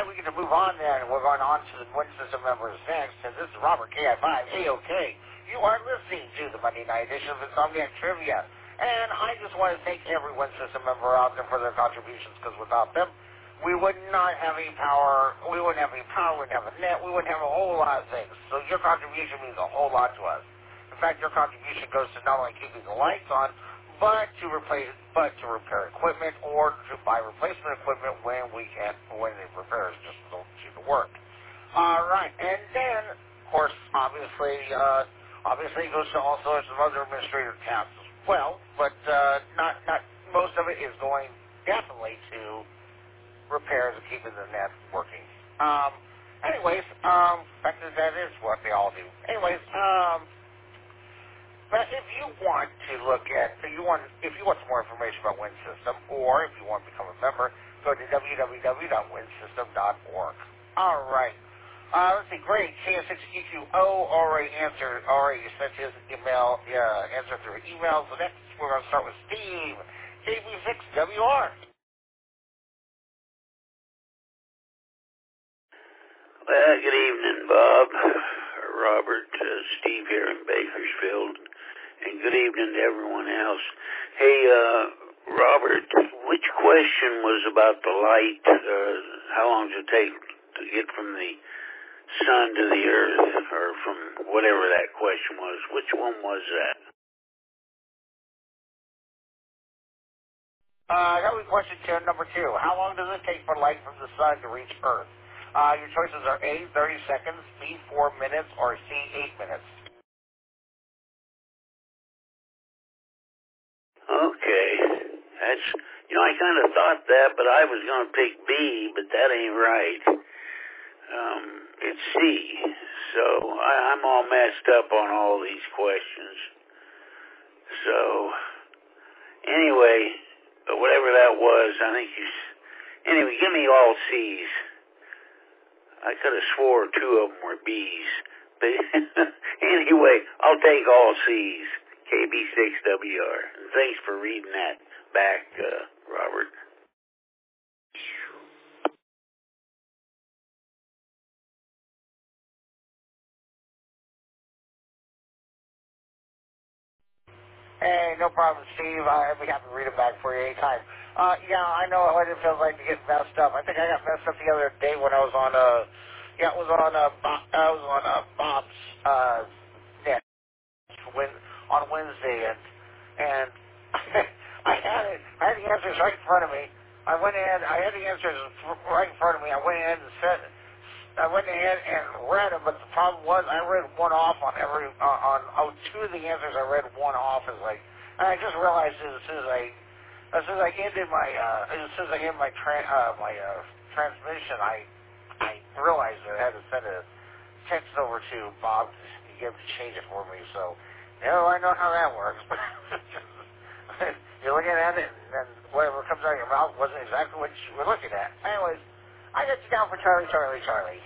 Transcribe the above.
then we get to move on then. We're going on to the Win System members next. And this is Robert KI5. A-OK. You are listening to the Monday night edition of Insomniac Trivia. And I just want to thank every Win System member out there for their contributions, because without them, we would not have any power. We wouldn't have any power. We wouldn't have a net. We wouldn't have a whole lot of things. So your contribution means a whole lot to us. In fact, your contribution goes to not only keeping the lights on, but to repair equipment or to buy replacement equipment when the repairs just don't seem to work. All right, and then of course, obviously, it goes to all sorts of other administrative tasks as well. But not most of it is going definitely to repairs and keeping the net working. Fact is that is what they all do. But if you want to if you want some more information about Win System, or if you want to become a member, go to www.winsystem.org. All right. Let's see. Great. KS6QQ already sent his email, answer through email. So next, we're going to start with Steve, KB6WR. Well, good evening, Bob, Robert, Steve here in Bakersfield, and good evening to everyone else. Hey, Robert, which question was about the light? How long does it take to get from the sun to the earth, or from whatever that question was? Which one was that? That was question number 2. How long does it take for light from the sun to reach Earth? Your choices are A, 30 seconds, B, 4 minutes, or C, 8 minutes. Okay. That's, I kind of thought that, but I was going to pick B, but that ain't right. It's C. So I'm all messed up on all these questions. So, anyway, whatever that was, I think anyway, give me all C's. I could have swore 2 of them were B's. But anyway, I'll take all C's. KB6WR. And thanks for reading that back, Robert. Hey, no problem, Steve. I'd be happy to read it back for you anytime. I know what it feels like to get messed up. I think I got messed up the other day when I was on Bob's net on Wednesday, and I had the answers right in front of me. I had the answers right in front of me. I went ahead and read them, but the problem was I read one off on 2 of the answers. I read one off and I just realized as soon as I ended my transmission, I realized that I had to send a text over to Bob to get him to change it for me. So I know how that works. You're looking at it, and whatever comes out of your mouth wasn't exactly what you were looking at. Anyways, I got you down for Charlie.